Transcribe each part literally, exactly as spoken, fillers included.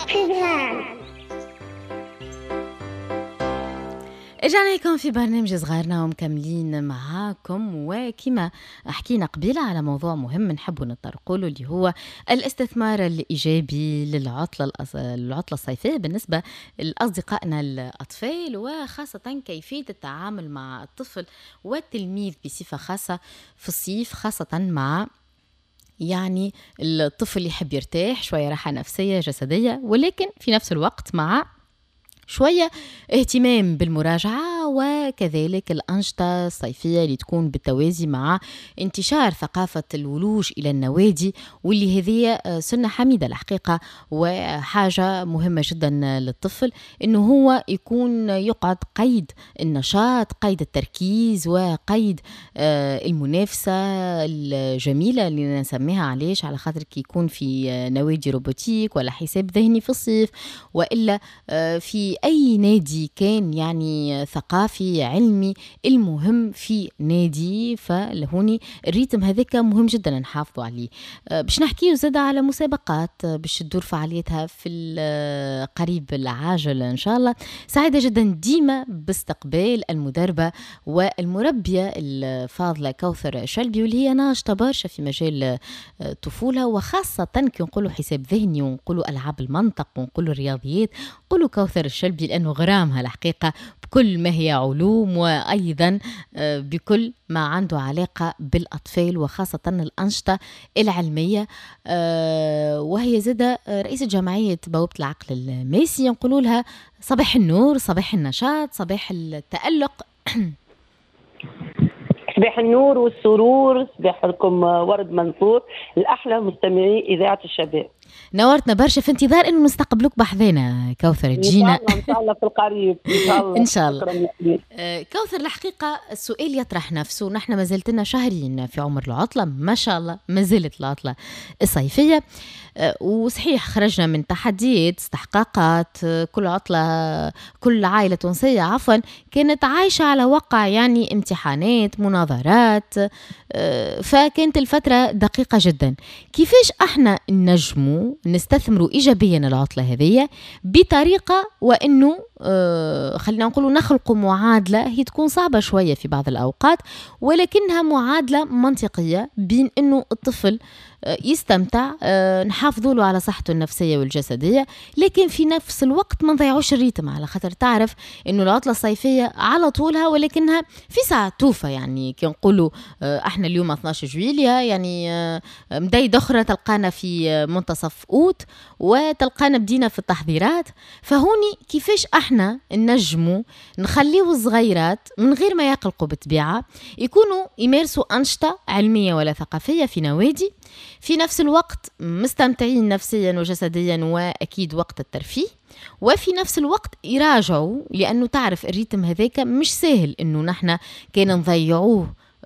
رجعنا لكم في برنامج صغارنا ومكملين معاكم، وكما حكينا قبيلة على موضوع مهم نحب نتطرقوا له اللي هو الاستثمار الإيجابي للعطلة العطلة الصيفية بالنسبة لأصدقائنا الأطفال، وخاصة كيفية التعامل مع الطفل والتلميذ بصفة خاصة في الصيف، خاصة مع يعني الطفل يحب يرتاح شوية راحة نفسية جسدية، ولكن في نفس الوقت مع شوية اهتمام بالمراجعة وكذلك الأنشطة الصيفية اللي تكون بالتوازي مع انتشار ثقافة الولوج إلى النوادي، واللي هذه سنة حميدة الحقيقة وحاجة مهمة جدا للطفل، إنه هو يكون يقعد قيد النشاط، قيد التركيز، وقيد المنافسة الجميلة اللي نسميها عليش على خاطر كي يكون في نوادي روبوتيك ولا حساب ذهني في الصيف، وإلا في أي نادي كان يعني ثقافي علمي، المهم في نادي، فلهوني الريتم هذاك مهم جدا نحافظوا عليه. باش نحكي زاد على مسابقات باش تدور فعاليتها في القريب العاجل إن شاء الله. سعيدة جدا ديما باستقبال المدربة والمربية الفاضلة كوثر شلبي، واللي هي ناشطة برشا في مجال الطفولة، وخاصة كي نقولوا حساب ذهني ونقولوا ألعاب المنطق ونقولوا الرياضيات، نقولوا كوثر الشلبي لأنه غرامها الحقيقة بكل ما هي علوم، وأيضا بكل ما عنده علاقة بالأطفال وخاصة الأنشطة العلمية. وهي زادة رئيسة جمعية بوابة العقل الماسي، ينقلوا لها صباح النور، صباح النشاط، صباح التألق. صباح النور والسرور، صباح لكم ورد منصور الأحلى مستمعي إذاعة الشباب. نورتنا برشا، في انتظار انه نستقبلوك بحذانا كوثر تجينا ان شاء الله ان شاء الله في القريب ان شاء الله ان شاء الله. آه كوثر الحقيقه السؤال يطرح نفسه، نحن ما زلت لنا شهرين في عمر العطله، ما شاء الله ما زالت العطله الصيفيه، آه وصحيح خرجنا من تحديات استحقاقات، آه كل عطله كل عائله تونسيه عفوا كانت عايشه على وقع يعني امتحانات مناظرات، آه فكانت الفتره دقيقه جدا. كيفاش احنا نجموا نستثمروا إيجابيا العطلة هذه بطريقة وإنه آه خلينا نقولوا نخلق معادلة هي تكون صعبة شوية في بعض الأوقات، ولكنها معادلة منطقية بين إنه الطفل آه يستمتع، آه نحافظوا له على صحته النفسية والجسدية، لكن في نفس الوقت ما نضيعوش الريتم، على خاطر تعرف إنه العطلة الصيفية على طولها ولكنها في ساعة توفى، يعني كي نقولوا آه احنا اليوم اثني عشر جويليا، يعني آه مدايد أخرى تلقانا في منتصف أوت وتلقانا بدينا في التحضيرات. فهوني كيفاش احنا نجموا نخليه الصغيرات من غير ما يقلقوا بالطبيعة يكونوا يمارسوا أنشطة علمية ولا ثقافية في نوادي، في نفس الوقت مستمتعين نفسيا وجسديا وأكيد وقت الترفيه، وفي نفس الوقت يراجعوا، لأنه تعرف الريتم هذاك مش سهل إنه نحن كان نضيعوه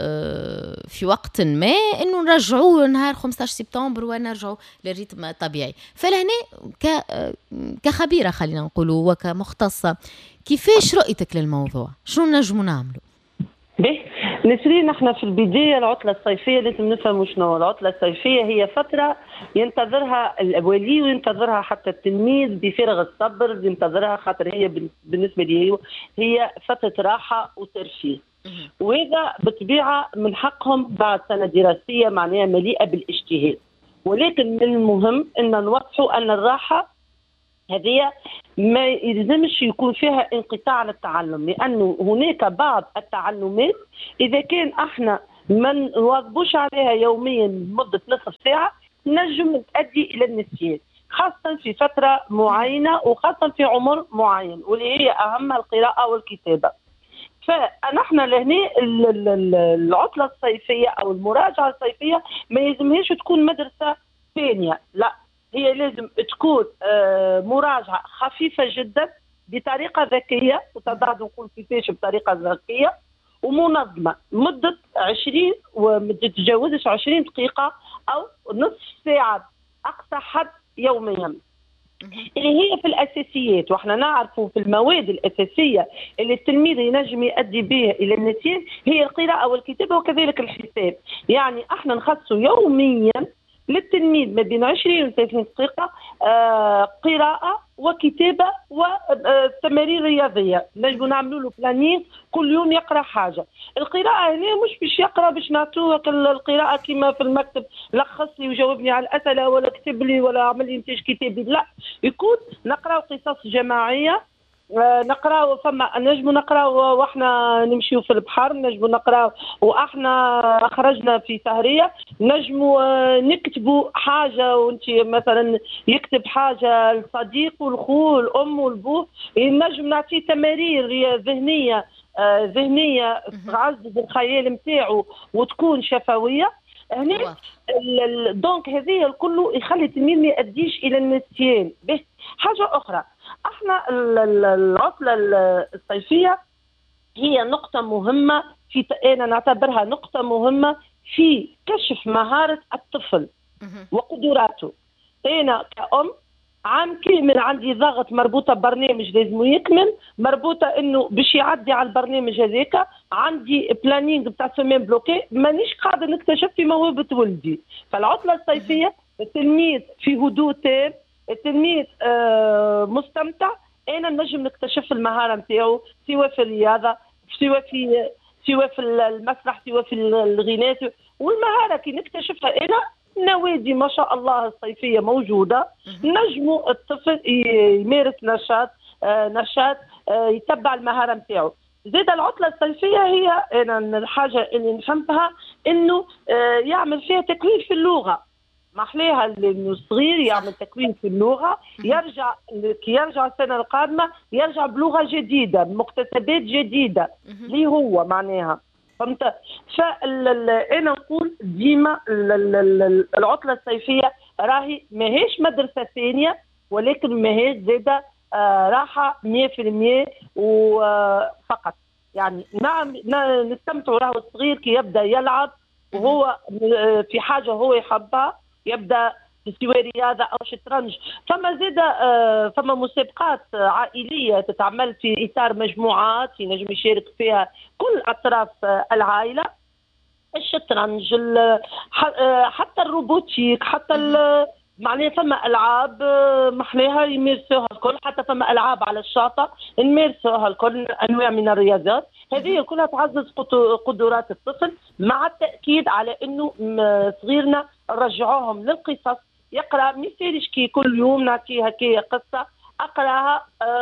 في وقت ما، انه نرجعوه نهار خمسة عشر سبتمبر ونرجعوا للريتم الطبيعي. فلهنا كخبيرة خلينا نقولوا وكمختصة، كيفاش رؤيتك للموضوع؟ شنو نجموا نعملوا؟ به نسرين نحن في البداية العطلة الصيفية لازم نفهم شنو العطلة الصيفية. هي فترة ينتظرها الأولي وينتظرها حتى التلميذ بفارغ الصبر، ينتظرها خاطر هي بالنسبة لي هي فترة راحة وترفيه، وهذا بطبيعة من حقهم بعد سنة دراسية معناها مليئة بالاجتهاد، ولكن من المهم أن نوضحوا أن الراحة هذه ما يلزمش يكون فيها انقطاع للتعلم، لأنه هناك بعض التعلمات إذا كان احنا ما نواظبوش عليها يوميا لمدة نصف ساعة نجم تؤدي إلى النسيان، خاصة في فترة معينة وخاصة في عمر معين، واللي هي أهمها القراءة والكتابة. فنحن لهنا العطلة الصيفية أو المراجعة الصيفية ما يلزمهاش تكون مدرسة ثانية، لا هي لازم تكون مراجعة خفيفة جدا بطريقة ذكية، وتضاد نقول كيفاش بطريقة ذكية ومنظمة، مدة عشرين وما تتجاوزش عشرين دقيقة أو نصف ساعة أقصى حد يوميا، اللي هي في الأساسيات. وإحنا نعرفوا في المواد الأساسية اللي التلميذ ينجم يؤدي بها إلى النسيان هي القراءة والكتابة وكذلك الحساب. يعني إحنا نخصصوا يوميا للتلميذ ما بين عشرين و ثلاثين دقيقة آه قراءة وكتابة وتمارين رياضية. نجموا نعملوا له بلانين كل يوم يقرأ حاجة. القراءة هنا مش باش يقرأ باش نعطوه القراءة كما في المكتب لخص لي وجاوبني على الأسئلة ولا كتب لي ولا عمل لي إنتاج كتابي، لا، يكون نقرأ قصص جماعية. نقراو فما نجموا نقراو واحنا نمشيو في البحر، نجموا نقراو واحنا خرجنا في سهريه، نجموا نكتبوا حاجه وانت مثلا يكتب حاجه الصديق والخو والام والبو، نجم نعطيه تمارين ذهنيه ذهنيه تعزز الخيال نتاعو وتكون شفويه. هنا دونك هذه الكل يخلي التلميذ ما يؤديش الى النسيان. به حاجه اخرى، احنا العطله الصيفيه هي نقطه مهمه في، انا نعتبرها نقطه مهمه في كشف مهاره الطفل وقدراته. انا كأم عام كامل عندي ضغط مربوطه ببرنامج لازم يكمل، مربوطه انه باش يعدي على البرنامج هذاك، عندي بلانينغ بتاع سيمين بلوكي، مانيش قادر نكتشف في موهبه ولدي. فالعطله الصيفيه التلميذ في هدوء تام، التلميذ آه مستمتع، انا نجم نكتشف المهاره نتاعو سواء في الرياضه سواء في سواء في المسرح سواء في الغناء. والمهاره كي نكتشفها انا، نوادي ما شاء الله الصيفية موجودة، نجموا الطفل يمارس نشاط آه نشاط آه يتبع المهارة نتاعو. زيد العطلة الصيفية هي أنا الحاجة اللي نفهمها إنه آه يعمل فيها تكوين في اللغة. محليها إنه الصغير يعمل تكوين في اللغة، يرجع كي يرجع السنة القادمة يرجع بلغة جديدة بمكتسبات جديدة اللي هو معناها، فهمت؟ فأنا نقول ديما العطلة الصيفية راهي ماهيش مدرسة ثانية، ولكن ماهيش زادة آه راحة مية في المية وفقط. يعني نعم نستمتع، راهو الصغير كي يبدأ يلعب وهو في حاجة هو يحبها، يبدأ سواء رياضة أو شطرنج. فما زادة آه فما مسابقات عائلية تتعمل في إطار مجموعات ينجم يشارك فيها كل أطراف آه العائلة، الشطرنج حتى الروبوتيك حتى معناها فما ألعاب محليها يمارسوها الكل، حتى فما ألعاب على الشاطئ نمارسوها الكل، أنواع من الرياضات هذه كلها تعزز قدرات الطفل، مع التأكيد على أنه صغيرنا نرجعوهم للقصص، يقرأ ما يصيرش كي كل يوم نعطيه هكايا قصة اقراها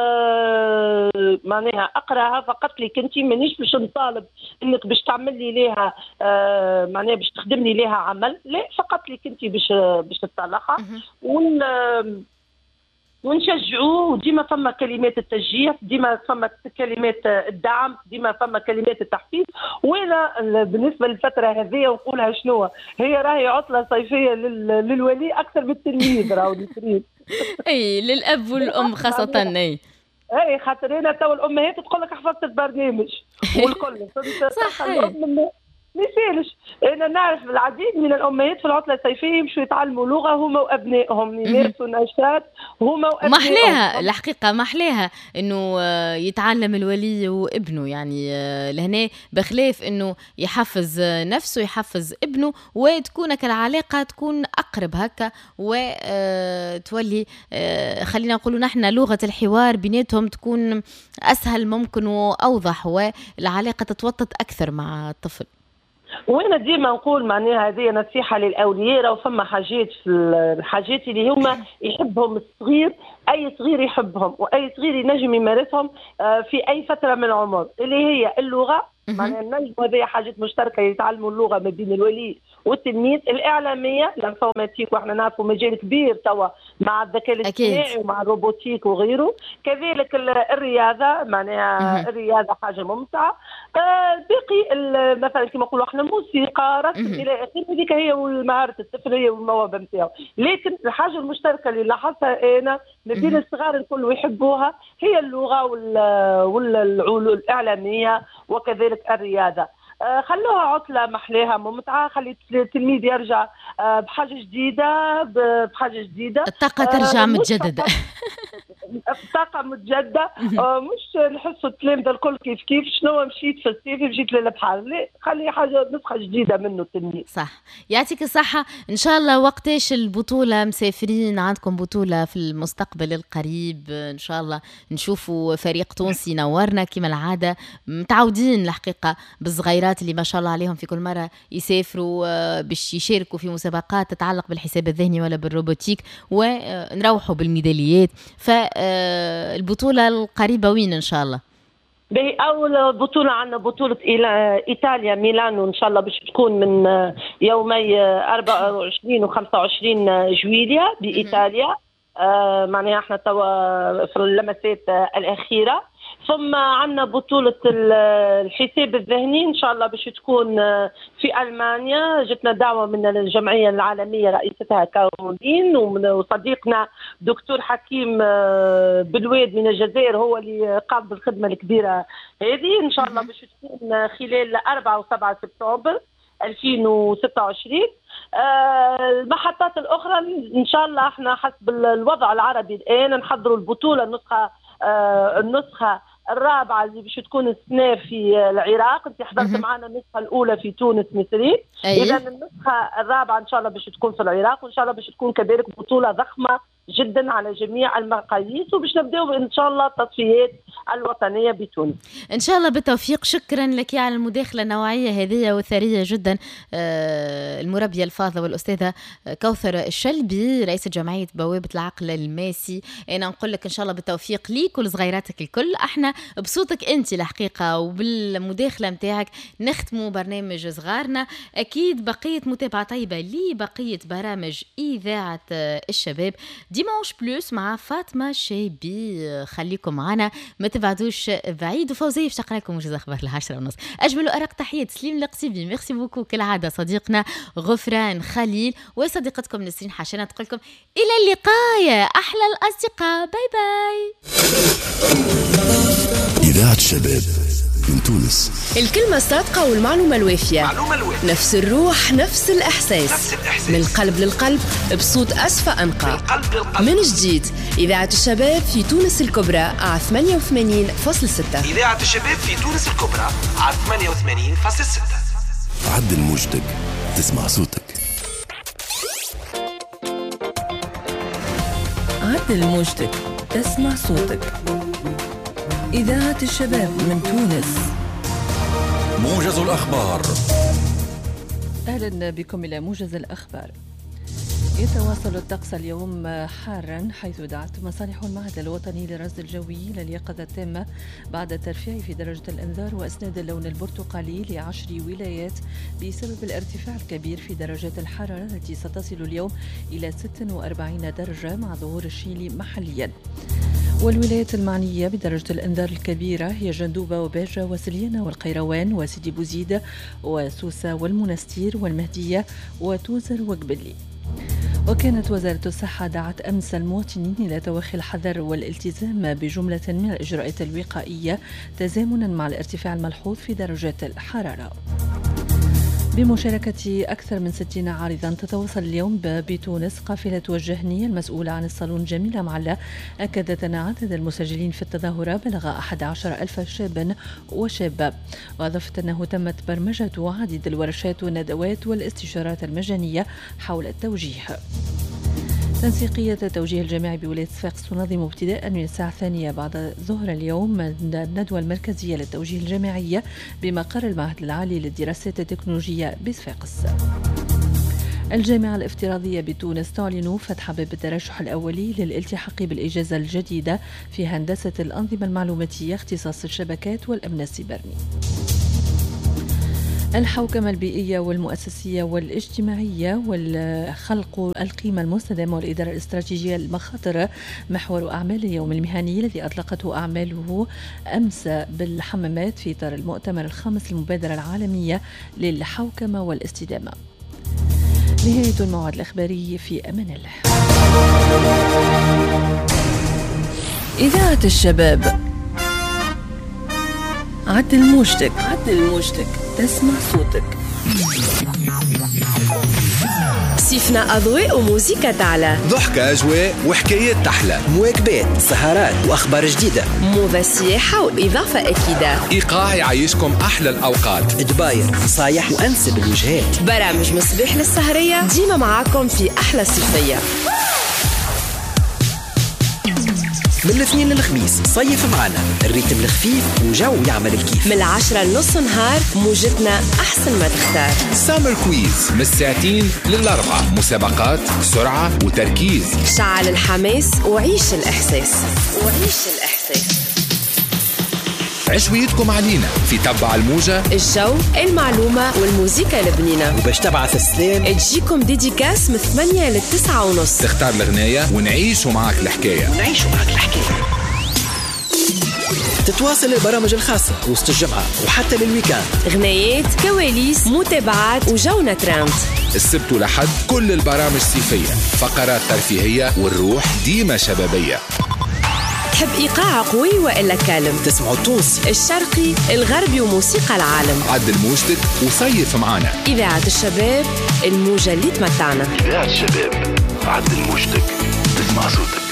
آه معناها اقراها فقط لك انت، مانيش باش نطالب انك باش تعمل لي ليها آه معناها باش تخدم لي ليها عمل، لا فقط لك انت باش باش تطلعها ون ونشجعوه. وديما فما كلمات التشجيع، ديما فما كلمات الدعم، ديما فما كلمات التحفيز. وانا بالنسبه للفتره هذه نقولها شنو هي، راهي عطله صيفيه للولي اكثر من التلميذ راهو التلميذ اي للاب والام خاصه. اي اي خاطر انا تو الامهات تقول لك حفظت البرنامج والكل صح. ما يسالش. انا نعرف العديد من الامهات في العطله الصيفيه يمشوا يتعلموا لغه هما وابنائهم، يمارسوا نشاط هما وابنائهم. محليها الحقيقه، محليها انه يتعلم الولي وابنه، يعني لهنا بخلاف انه يحفز نفسه يحفز ابنه، وتكون كالعلاقه تكون اقرب هكا، وتولي خلينا نقولوا نحن لغه الحوار بيناتهم تكون اسهل ممكن واوضح، والعلاقه تتوطد اكثر مع الطفل. وانا ديما نقول معناها هذه نصيحه للاولياء، لو فما حاجات في الحاجات اللي هما يحبهم الصغير، اي صغير يحبهم واي صغير ينجم يمارسهم في اي فتره من العمر، اللي هي اللغه معناها النجم، هذه حاجات مشتركه يتعلموا اللغه ما بين الولي والتلميذ. الاعلاميه الانفورماتيك، واحنا نعرفوا مجال كبير توا مع الذكاء الاصطناعي ومع الروبوتيك وغيره، كذلك الرياضه معناها الرياضه حاجه ممتعه. آه باقي مثلا كما نقولوا احنا موسيقى رسم الى اخره، هذيك هي مهاره الطفل هي والمواهب نتاعو. لكن الحاجه المشتركه اللي لاحظتها انا ما بين الصغار الكل ويحبوها هي اللغه والعلوم الاعلاميه وكذلك الرياضه. آه خلوها عطله محليها ممتعه، خلي التلميذ يرجع آه بحاجه جديده بحاجه جديده، الطاقه ترجع آه متجدده. طاقة متجددة. مش نحسوا التلامذة الكل كيف كيف شنو مشيت في الصيف مشيت للبحر، لا خلي حاجة نسخة جديدة منه التلميذ. صح، يعطيك الصحة. إن شاء الله وقتاش البطولة؟ مسافرين عندكم بطولة في المستقبل القريب إن شاء الله نشوفوا فريق تونسي نورنا كما العادة. متعودين الحقيقة بالصغيرات اللي ما شاء الله عليهم في كل مرة يسافروا باش يشاركوا في مسابقات تتعلق بالحساب الذهني ولا بالروبوتيك ونروحوا بالميداليات. فالبطولة القريبة وين إن شاء الله؟ باهي أول بطولة عندنا بطولة إيطاليا ميلانو إن شاء الله باش تكون من يومي أربعة وعشرين وخمسة وعشرين جويليا بإيطاليا. آه معناها احنا توا في اللمسات الأخيرة. ثم عندنا بطولة الحساب الذهني إن شاء الله باش تكون في ألمانيا. جتنا دعوة من الجمعية العالمية رئيستها كارولين وصديقنا دكتور حكيم بلويد من الجزائر هو اللي قام بالخدمة الكبيرة هذه. إن شاء الله باش تكون خلال أربعة وسبعة سبتمبر ألفين وستة وعشرين. المحطات الأخرى إن شاء الله احنا حسب الوضع العربي الآن نحضروا البطولة النسخة النسخة الرابعة اللي باش تكون السنة في العراق. انت حضرت معنا النسخة الأولى في تونس مصري. إذا النسخة الرابعة إن شاء الله باش تكون في العراق وإن شاء الله باش تكون كذلك بطولة ضخمة جدا على جميع المقاييس وباش نبداو ان شاء الله التصفيات الوطنيه بتونس ان شاء الله بالتوفيق. شكرا لك على المداخله النوعيه هذه وثريه جدا. المربيه الفاضله والاستاذه كوثر الشلبي رئيسه جمعيه بوابه العقل الماسي. انا نقول لك ان شاء الله بالتوفيق ليك ولصغيراتك الكل. احنا بصوتك انت الحقيقه وبالمداخله نتاعك نختموا برنامج صغارنا. اكيد بقيه متابعه طيبه لبقيه برامج اذاعه الشباب ديمانش بلوس مع فاطمة شيبي. خليكم معنا ما تبعدوش بعيد. وفوزية في شقنا لكم موجز أخبار العشرة ونص. أجمل وأرق تحيات سليم القصيبي. ميرسي بوكو كالعادة صديقنا غفران خليل وصديقتكم نسرين حشانة تقولكم إلى اللقاء يا أحلى الأصدقاء. باي باي. إذاعة الشباب من تونس. الكلمة الصادقة والمعلومة الوافية. معلومة الوافية. نفس الروح نفس الإحساس. نفس الإحساس. من القلب للقلب بصوت أصفى أنقى. من القلب للقلب. من جديد إذاعة الشباب في تونس الكبرى على ثمانية وثمانين فاصلة ستة. إذاعة الشباب في تونس الكبرى على ثمانية وثمانين فاصلة ستة. عدل موجتك تسمع صوتك. عدل موجتك تسمع صوتك. إذاعة الشباب من تونس. موجز الأخبار. أهلا بكم إلى موجز الأخبار. يتواصل الطقس اليوم حارا حيث دعت مصالح المعهد الوطني للرصد الجوي إلى اليقظة التامة بعد الترفيع في درجة الإنذار وإسناد اللون البرتقالي لعشر ولايات بسبب الارتفاع الكبير في درجات الحرارة التي ستصل اليوم إلى ستة وأربعين درجة مع ظهور الشيل محليا. والولايات المعنية بدرجة الإنذار الكبيرة هي جندوبة وباجة وسليانة والقيروان وسيدي بوزيد وسوسة والمنستير والمهدية وتوزر وقبلي. وكانت وزارة الصحة دعت أمس المواطنين إلى توخي الحذر والالتزام بجملة من الإجراءات الوقائية تزامنا مع الارتفاع الملحوظ في درجات الحرارة. بمشاركة أكثر من ستين عارضا تتواصل اليوم بتونس قافلة وجهني المسؤولة عن الصالون جميلة معلة. أكدت أن عدد المسجلين في التظاهرة بلغ أحد عشر ألف شاب وشابة. وأضافت أنه تمت برمجة عديد الورشات والندوات والاستشارات المجانية حول التوجيه. تنسيقية التوجيه الجامعي بولاية صفاقس تنظم ابتداء من الساعة الثانية بعد ظهر اليوم الندوة المركزية للتوجيه الجامعية بمقر المعهد العالي للدراسات التكنولوجية بصفاقس. الجامعة الافتراضية بتونس تعلن فتح باب الترشح الأولي للالتحاق بالإجازة الجديدة في هندسة الأنظمة المعلوماتية اختصاص الشبكات والأمن السيبراني. الحوكمة البيئية والمؤسسية والاجتماعية والخلق القيمة المستدامة والإدارة الاستراتيجية للمخاطر محور أعمال اليوم المهني الذي أطلقته أعماله أمس بالحمامات في إطار المؤتمر الخامس للمبادرة العالمية للحوكمة والاستدامة. نهاية الموعد الإخباري في أمان الله. إذاعة الشباب عدل موجتك عدل موجتك تسمع صوتك. صيفنا أضواء وموسيقى تعلى، ضحكة أجواء وحكايات تحلى، مواكبات سهرات وأخبار جديدة، موضة سياحة وإضافة أكيدة، إيقاع يعيشكم أحلى الأوقات، دباير صايح وأنسب الوجهات، برامج مصباح للسهرية ديما معاكم في أحلى الصيفية. من الاثنين للخميس صيف معنا، الريتم الخفيف وجو يعمل الكيف. من العشرة لنص نهار موجتنا أحسن ما تختار. سامر كويز من الساعتين للأربعة، مسابقات سرعة وتركيز. شعل الحماس وعيش الإحساس وعيش الإحساس. عشويتكم علينا في تبع الموجة، الجو، المعلومة والموسيقى البنينة. وباش تبعث السلام تجيكم ديديكاس من ثمانية للتسعة ونص. تختار الغناية ونعيشوا معك الحكاية ونعيشوا معك الحكاية. تتواصل البرامج الخاصة وسط الجمعة وحتى للويكاند. غنايات، كواليس، متابعات وجونا ترند. السبت والأحد كل البرامج صيفية، فقرات ترفيهية والروح ديما شبابية. تحب إيقاع قوي وإلا كالم؟ تسمعوا التونسي، الشرقي، الغربي وموسيقى العالم. عدل موجتك وصيف معنا. إذاعة الشباب، الموجة اللي تمتعنا. إذاعة الشباب، عدل موجتك، تسمع صوتك.